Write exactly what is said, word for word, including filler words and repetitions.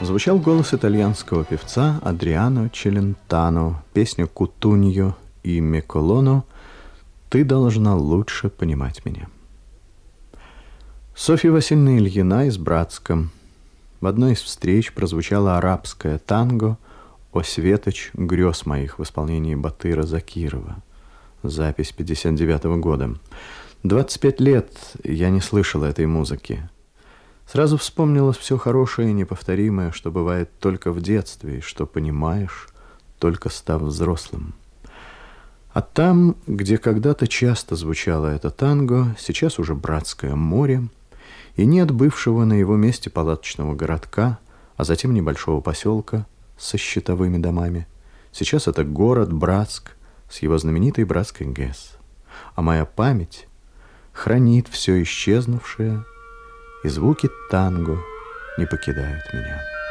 Звучал голос итальянского певца Адриано Челентано, песню «Кутуньо» и «Меколоно» «Ты должна лучше понимать меня». Софья Васильевна Ильина из Братска. В одной из встреч прозвучало арабское танго «О светоч грез моих» в исполнении Батыра Закирова. Запись пятьдесят девятого года. двадцать пять лет я не слышала этой музыки. Сразу вспомнилось все хорошее и неповторимое, что бывает только в детстве, и что понимаешь, только став взрослым. А там, где когда-то часто звучало это танго, сейчас уже братское море, и нет бывшего на его месте палаточного городка, а затем небольшого поселка со щитовыми домами. Сейчас это город Братск с его знаменитой братской ГЭС. А моя память хранит все исчезнувшее, и звуки танго не покидают меня.